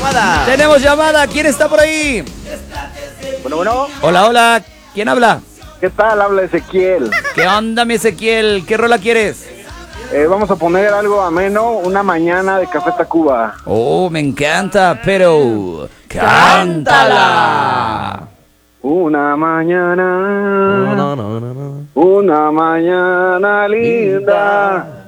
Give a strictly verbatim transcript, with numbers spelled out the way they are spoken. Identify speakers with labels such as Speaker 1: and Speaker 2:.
Speaker 1: llamada.
Speaker 2: Tenemos llamada. ¿Quién está por ahí?
Speaker 3: Bueno, bueno.
Speaker 2: Hola, hola. ¿Quién habla?
Speaker 3: ¿Qué tal? Habla Ezequiel.
Speaker 2: ¿Qué onda, mi Ezequiel? ¿Qué rola quieres?
Speaker 3: Eh, vamos a poner algo ameno, una mañana de Café Tacuba.
Speaker 2: Oh, me encanta, pero... ¡cántala!
Speaker 3: Una mañana, una mañana linda,